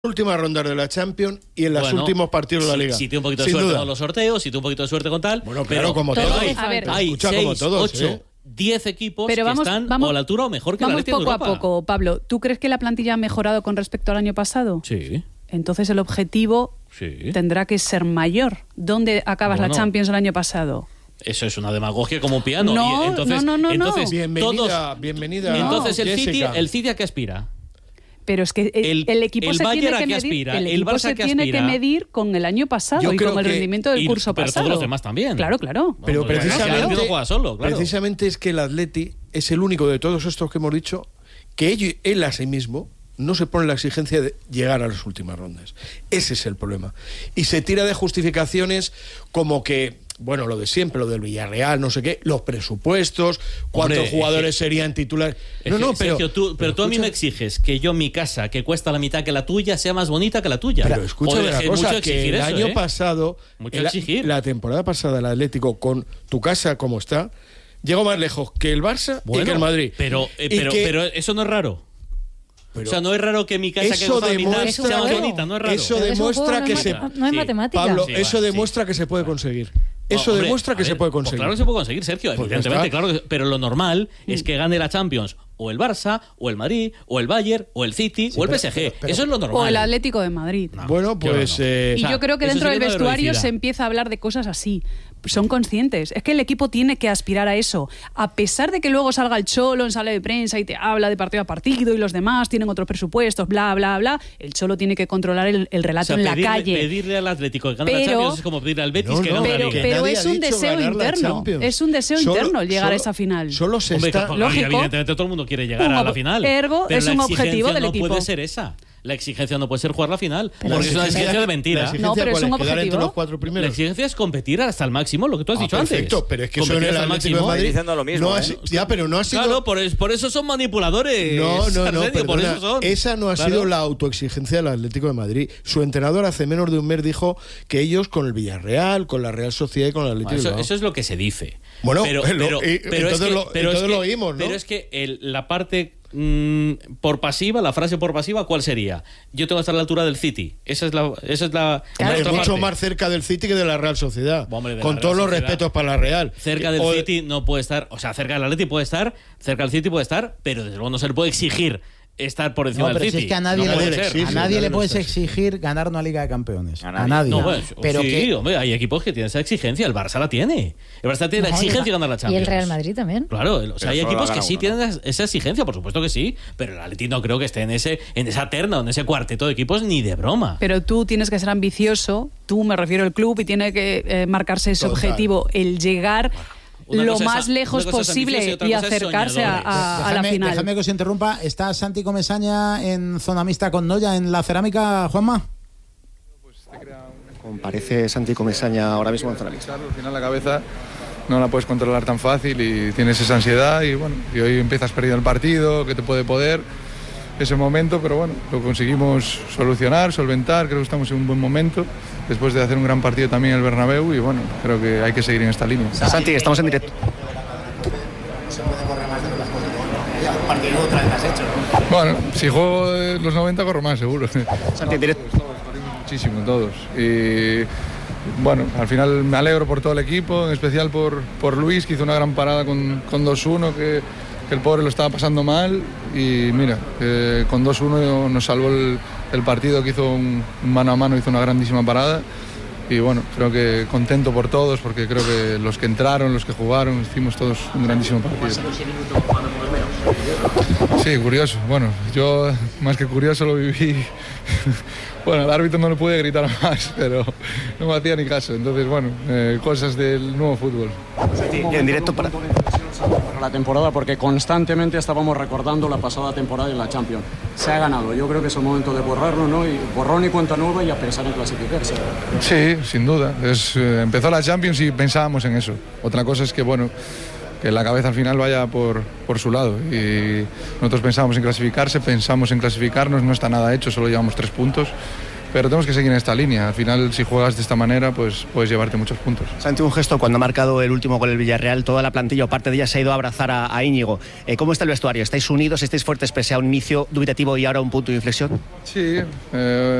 Últimas rondas de la Champions y en los últimos partidos de la Liga. Si tiene un poquito de suerte con los sorteos, si tiene un poquito de suerte con tal. Bueno, claro, como todos. Hay 6, 8, 10 equipos que están o a la altura o mejor que la Leti en Europa. Vamos poco a poco, Pablo. ¿Tú crees que la plantilla ha mejorado con respecto al año pasado? Sí. Entonces el objetivo tendrá que ser mayor. ¿Dónde acabas la Champions el año pasado? Eso es una demagogia como un piano. No, y entonces, no. Bienvenida. Entonces el City ¿a qué aspira? Pero es que el equipo se tiene que medir, el equipo se tiene que medir con el año pasado y con el rendimiento del curso pasado. Pero todos los demás también. Claro. Pero precisamente, precisamente es que el Atleti es el único de todos estos que hemos dicho que él a sí mismo no se pone la exigencia de llegar a las últimas rondas. Ese es el problema. Y se tira de justificaciones como que, bueno, lo de siempre, lo del Villarreal, no sé qué, los presupuestos, cuántos jugadores serían titulares. Sergio, pero tú a mí me exiges que yo mi casa, que cuesta la mitad que la tuya, sea más bonita que la tuya. Pero escúchame una cosa, que el año pasado, la temporada pasada, el Atlético, con tu casa como está, llegó más lejos que el Barça y que el Madrid. Pero eso no es raro. O sea, no es raro que mi casa que cuesta la mitad sea más bonita, no es raro. Eso demuestra que no es matemática. Pablo, eso demuestra que se puede conseguir. Eso demuestra que se puede conseguir. Claro que se puede conseguir, Sergio, evidentemente, claro. Pero lo normal es que gane la Champions o el Barça, o el Madrid, o el Bayern, o el City, o el PSG. Eso es lo normal. O el Atlético de Madrid. No, bueno, pues... Y yo creo que dentro del vestuario se empieza a hablar de cosas así. Son conscientes. Es que el equipo tiene que aspirar a eso. A pesar de que luego salga el Cholo en sala de prensa y te habla de partido a partido y los demás tienen otros presupuestos, bla, bla, bla, el Cholo tiene que controlar el relato en la calle. Pedirle al Atlético que gane la Champions es como pedirle al Betis que gane la Liga. Pero es un deseo interno. Es un deseo interno llegar a esa final. Solo se está... Lógico. Evidentemente todo el mundo quiere llegar a la final. Ergo, pero es un objetivo del equipo. No puede ser esa. La exigencia no puede ser jugar la final, porque es una exigencia de mentira. No, pero es un objetivo. Los 4 primeros. La exigencia es competir hasta el máximo, lo que tú has dicho perfecto, antes. Pero es que eso en el Atlético de Madrid diciendo lo mismo. Pero no ha sido... Claro, por eso son manipuladores. No, Arsenio, por eso son. Esa no ha sido la autoexigencia del Atlético de Madrid. Su entrenador hace menos de un mes dijo que ellos con el Villarreal, con la Real Sociedad y con el Atlético de Madrid. Eso es lo que se dice. Bueno, entonces lo oímos, ¿no? Pero es que la parte... por pasiva, la frase por pasiva, ¿cuál sería? Yo tengo que estar a la altura del City. Esa es la es mucho más cerca del City que de la Real Sociedad. Con todos los respetos para la Real. Cerca del City no puede estar, o sea, cerca del Atleti puede estar, cerca del City puede estar, pero desde luego no se le puede exigir estar por encima del City. Si es que a nadie le puedes exigir ganar una Liga de Campeones. A nadie. Pero hombre, hay equipos que tienen esa exigencia. El Barça la tiene. El Barça tiene la exigencia de ganar la Champions. Y el Real Madrid también. Claro, hay equipos que sí tienen esa exigencia, por supuesto que sí. Pero el Atleti no creo que esté en esa terna o en ese cuarteto de equipos ni de broma. Pero tú tienes que ser ambicioso. Tú, me refiero al club, y tiene que marcarse ese objetivo, el llegar lo más lejos posible y acercarse a la final. Déjame que os interrumpa. ¿Está Santi Comesaña en zona mixta con Noya en la cerámica, Juanma? Comparece Santi Comesaña ahora mismo en zona mixta. Al final la cabeza no la puedes controlar tan fácil y tienes esa ansiedad y hoy empiezas perdiendo el partido, que te puede poder ese momento, pero bueno, lo conseguimos solucionar, solventar. Creo que estamos en un buen momento después de hacer un gran partido también en el Bernabéu y bueno, creo que hay que seguir en esta línea. Santi, estamos en directo. Se puede correr más de las cosas. Un partido otra vez has hecho. Bueno, si juego los 90 corro más, seguro. Santi, en directo. Muchísimo todos. Y bueno, al final me alegro por todo el equipo, en especial por Luis, que hizo una gran parada con 2-1, que el pobre lo estaba pasando mal y mira, con 2-1 nos salvó el partido, que hizo un mano a mano, hizo una grandísima parada y bueno, creo que contento por todos, porque creo que los que entraron, los que jugaron, hicimos todos un grandísimo partido. Sí, curioso, bueno, yo más que curioso lo viví. Bueno, al árbitro no le pude gritar más, pero no me hacía ni caso, entonces bueno, cosas del nuevo fútbol. En directo para la temporada, porque constantemente estábamos recordando la pasada temporada en la Champions. Se ha ganado, yo creo que es el momento de borrarlo, ¿no? Y borrón y cuenta nueva y a pensar en clasificarse. Sí, sin duda. Empezó la Champions y pensábamos en eso. Otra cosa es que, bueno, que la cabeza al final vaya por su lado. Y nosotros pensamos en clasificarse, pensamos en clasificarnos, no está nada hecho, solo llevamos 3 puntos. pero tenemos que seguir en esta línea. Al final, si juegas de esta manera, pues puedes llevarte muchos puntos. Santi, un gesto cuando ha marcado el último gol el Villarreal, toda la plantilla o parte de ella se ha ido a abrazar a Íñigo. ¿Cómo está el vestuario? ¿Estáis unidos? ¿Estáis fuertes pese a un inicio dubitativo y ahora un punto de inflexión? Sí,